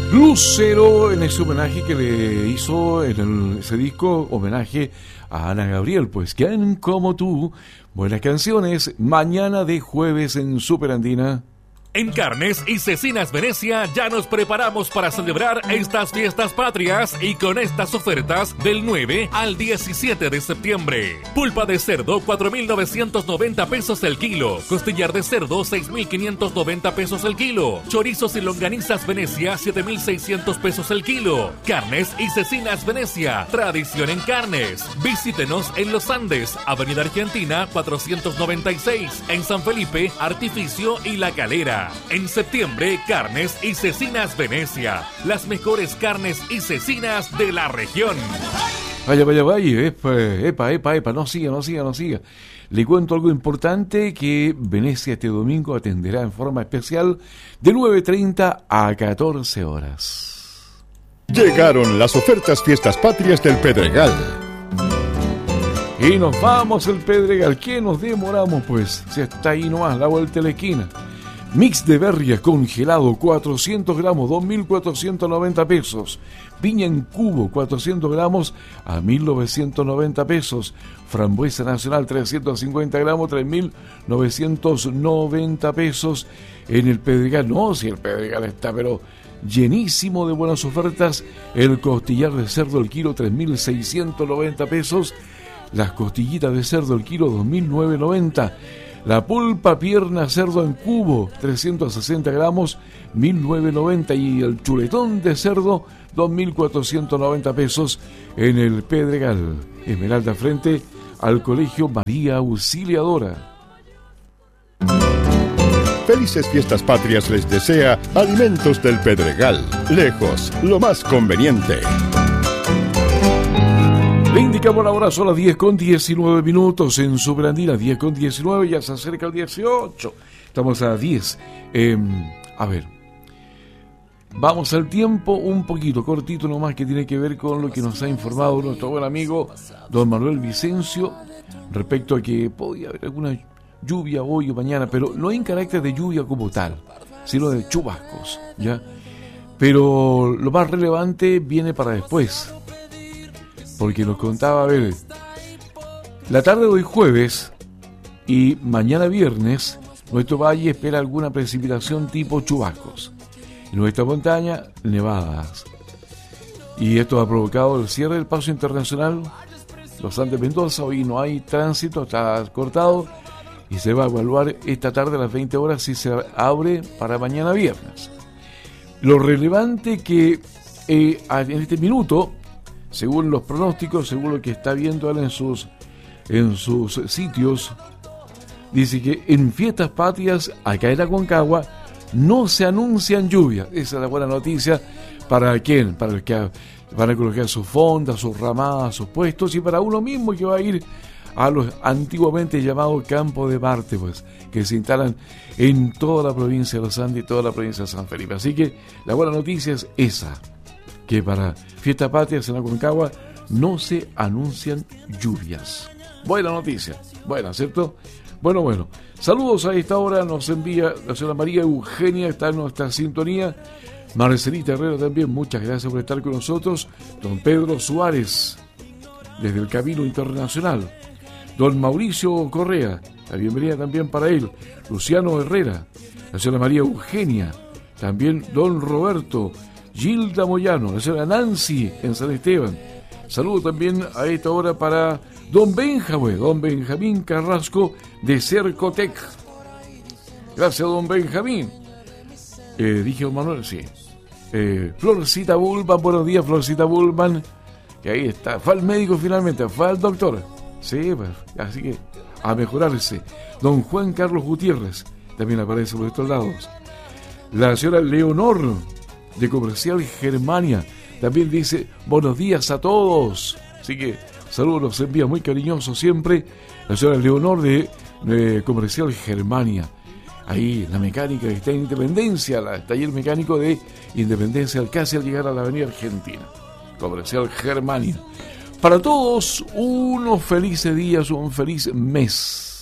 Lucero, en ese homenaje que le hizo en ese disco, homenaje a Ana Gabriel, pues ¿quién como tú? Buenas canciones, mañana de jueves en Super Andina. En Carnes y Cecinas Venecia ya nos preparamos para celebrar estas fiestas patrias y con estas ofertas del 9 al 17 de septiembre. Pulpa de cerdo, 4.990 pesos el kilo. Costillar de cerdo, 6.590 pesos el kilo. Chorizos y longanizas Venecia, 7.600 pesos el kilo. Carnes y Cecinas Venecia, tradición en carnes. Visítenos en Los Andes, Avenida Argentina, 496. En San Felipe, Artificio y La Calera. En septiembre, Carnes y Cecinas Venecia, las mejores carnes y cecinas de la región. Vaya, epa, no siga. Le cuento algo importante, que Venecia este domingo atenderá en forma especial de 9:30 a 14 horas. Llegaron las ofertas Fiestas Patrias del Pedregal. Y nos vamos al Pedregal. ¿Qué nos demoramos, pues? Si está ahí nomás, la vuelta de la esquina. Mix de berria congelado, 400 gramos, 2.490 pesos. Piña en cubo, 400 gramos, a 1.990 pesos. Frambuesa nacional, 350 gramos, 3.990 pesos. En el Pedregal, no, si el Pedregal está, pero llenísimo de buenas ofertas. El costillar de cerdo, el kilo, 3.690 pesos. Las costillitas de cerdo, el kilo, 2.990. La pulpa pierna cerdo en cubo, 360 gramos, 1.990. Y el chuletón de cerdo, 2.490 pesos en el Pedregal. Esmeralda, frente al Colegio María Auxiliadora. Felices Fiestas Patrias les desea Alimentos del Pedregal. Lejos, lo más conveniente. Le indicamos la hora, son las 10:19 en Super Andina, 10:19, ya se acerca el 18. Estamos a 10. A ver, vamos al tiempo un poquito, cortito nomás, que tiene que ver con lo que nos ha informado nuestro buen amigo don Manuel Vicencio, respecto a que podía haber alguna lluvia hoy o mañana, pero no en carácter de lluvia como tal, sino de chubascos, ¿ya? Pero lo más relevante viene para después, porque nos contaba, a ver, la tarde de hoy jueves y mañana viernes, nuestro valle espera alguna precipitación tipo chubascos. En nuestra montaña, nevadas. Y esto ha provocado el cierre del paso internacional Los Andes Mendoza. Hoy no hay tránsito, está cortado, y se va a evaluar esta tarde a las 20 horas si se abre para mañana viernes. Lo relevante que en este minuto, según los pronósticos, según lo que está viendo él en sus sitios, dice que en Fiestas Patrias, acá en Aconcagua, no se anuncian lluvias. Esa es la buena noticia. ¿Para quién? Para el que van a colocar sus fondas, sus ramadas, sus puestos, y para uno mismo que va a ir a los antiguamente llamados campos de Marte, pues, que se instalan en toda la provincia de Los Andes y toda la provincia de San Felipe. Así que la buena noticia es esa, que para Fiestas Patrias en Aconcagua no se anuncian lluvias. Buena noticia, buena, ¿cierto? Bueno, saludos a esta hora, nos envía la señora María Eugenia, está en nuestra sintonía. Marcelita Herrera también, muchas gracias por estar con nosotros. Don Pedro Suárez, desde el Camino Internacional. Don Mauricio Correa, la bienvenida también para él. Luciano Herrera, la señora María Eugenia, también don Roberto, Gilda Moyano, la señora Nancy en San Esteban. Saludo también a esta hora para don Benjamín Carrasco de Cercotec. Gracias, don Benjamín. Dije don Manuel, sí. Florcita Bullman, buenos días, Florcita Bullman, que ahí está. Fue al médico finalmente, fue al doctor. Sí, pues, así que a mejorarse. Don Juan Carlos Gutiérrez también aparece por estos lados. La señora Leonor de Comercial Germania también dice buenos días a todos. Así que saludos, los envía muy cariñosos siempre la señora Leonor de Comercial Germania. Ahí la mecánica que está en Independencia, el taller mecánico de Independencia, casi al llegar a la avenida Argentina. Comercial Germania. Para todos, unos felices días, un feliz mes.